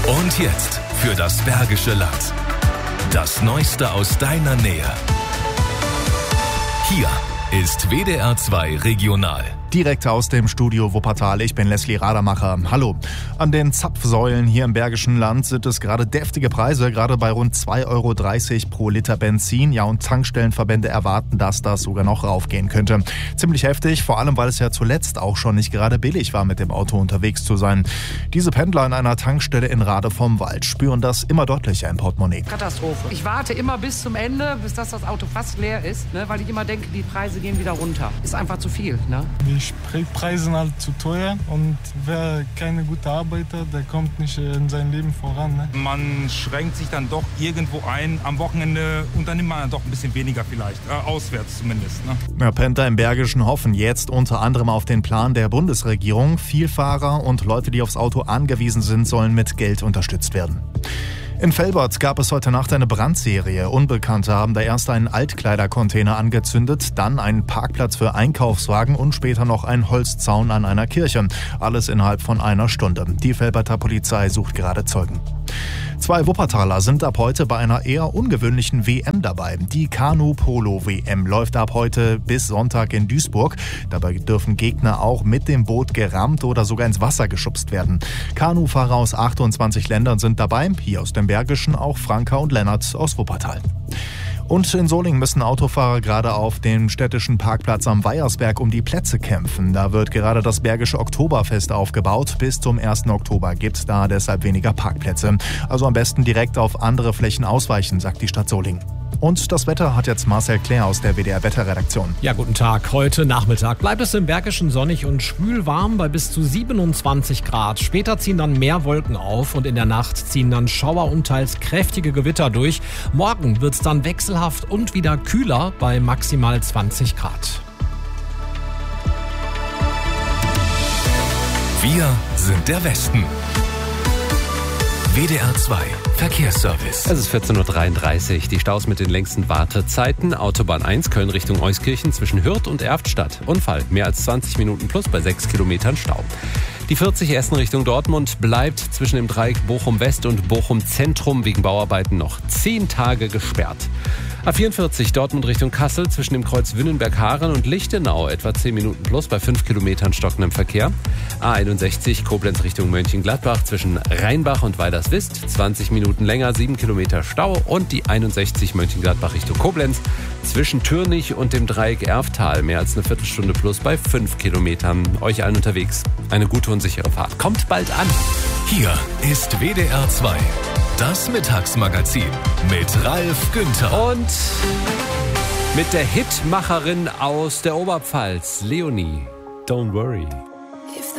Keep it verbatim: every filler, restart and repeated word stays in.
Und jetzt für das Bergische Land. Das Neueste aus deiner Nähe. Hier ist W D R zwei Regional. Direkt aus dem Studio Wuppertal, ich bin Leslie Radermacher. Hallo. An den Zapfsäulen hier im Bergischen Land sind es gerade deftige Preise, gerade bei rund zwei Euro dreißig pro Liter Benzin. Ja, und Tankstellenverbände erwarten, dass das sogar noch raufgehen könnte. Ziemlich heftig, vor allem, weil es ja zuletzt auch schon nicht gerade billig war, mit dem Auto unterwegs zu sein. Diese Pendler in einer Tankstelle in Rade vom Wald spüren das immer deutlicher im Portemonnaie. Katastrophe. Ich warte immer bis zum Ende, bis das, das Auto fast leer ist, ne, weil ich immer denke, die Preise gehen wieder runter. Ist einfach zu viel, ne? Die Spritpreise sind halt zu teuer und wer keine gute Arbeiter, der kommt nicht in sein Leben voran. Ne? Man schränkt sich dann doch irgendwo ein am Wochenende und dann nimmt man doch ein bisschen weniger vielleicht, äh, auswärts zumindest. Ne? Ja, Pendler im Bergischen hoffen jetzt unter anderem auf den Plan der Bundesregierung. Vielfahrer und Leute, die aufs Auto angewiesen sind, sollen mit Geld unterstützt werden. In Velbert gab es heute Nacht eine Brandserie. Unbekannte haben da erst einen Altkleidercontainer angezündet, dann einen Parkplatz für Einkaufswagen und später noch einen Holzzaun an einer Kirche. Alles innerhalb von einer Stunde. Die Velberter Polizei sucht gerade Zeugen. Zwei Wuppertaler sind ab heute bei einer eher ungewöhnlichen W M dabei. Die Kanu-Polo-W M läuft ab heute bis Sonntag in Duisburg. Dabei dürfen Gegner auch mit dem Boot gerammt oder sogar ins Wasser geschubst werden. Kanufahrer aus achtundzwanzig Ländern sind dabei, hier aus dem Bergischen auch Franka und Lennart aus Wuppertal. Und in Solingen müssen Autofahrer gerade auf dem städtischen Parkplatz am Weiersberg um die Plätze kämpfen. Da wird gerade das Bergische Oktoberfest aufgebaut. Bis zum ersten Oktober gibt es da deshalb weniger Parkplätze. Also am besten direkt auf andere Flächen ausweichen, sagt die Stadt Solingen. Und das Wetter hat jetzt Marcel Claire aus der W D R-Wetterredaktion. Ja, guten Tag. Heute Nachmittag bleibt es im Bergischen sonnig und schwül warm bei bis zu siebenundzwanzig Grad. Später ziehen dann mehr Wolken auf und in der Nacht ziehen dann Schauer und teils kräftige Gewitter durch. Morgen wird es dann wechselhaft und wieder kühler bei maximal zwanzig Grad. Wir sind der Westen. W D R zwei Verkehrsservice. Es ist vierzehn Uhr dreiunddreißig. Die Staus mit den längsten Wartezeiten. Autobahn eins Köln Richtung Euskirchen zwischen Hürth und Erftstadt. Unfall. Mehr als zwanzig Minuten plus bei sechs Kilometern Stau. Die vierzig Essen Richtung Dortmund bleibt zwischen dem Dreieck Bochum-West und Bochum-Zentrum wegen Bauarbeiten noch zehn Tage gesperrt. A vierundvierzig Dortmund Richtung Kassel zwischen dem Kreuz Wünnenberg-Haren und Lichtenau etwa zehn Minuten plus bei fünf Kilometern stockendem Verkehr. A einundsechzig Koblenz Richtung Mönchengladbach zwischen Rheinbach und Weilerswist zwanzig Minuten länger, sieben Kilometer Stau. Und die einundsechzig Mönchengladbach Richtung Koblenz zwischen Türnich und dem Dreieck Erftal mehr als eine Viertelstunde plus bei fünf Kilometern. Euch allen unterwegs eine gute und sichere Fahrt. Kommt bald an. Hier ist W D R zwei. Das Mittagsmagazin mit Ralf Günther. Und mit der Hitmacherin aus der Oberpfalz, Leonie. Don't worry.